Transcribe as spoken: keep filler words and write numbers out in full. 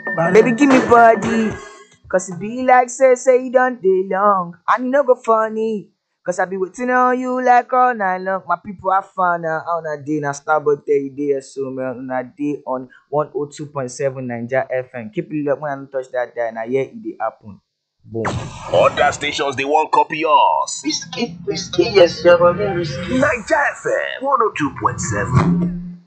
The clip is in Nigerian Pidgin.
Baby, give me body. Cause it be like say, say you done day long. And you know go funny. Cause I be waiting on you like all night long. My people have fun now on a day. Now Starboy tell you there so man on a day on one oh two point seven Niger F M. Keep it up when I don't touch that day. Now yeah, it dey happen. Boom. Other stations they won't copy us. Risky, risky, yes, you're risky. Niger F M one oh two point seven.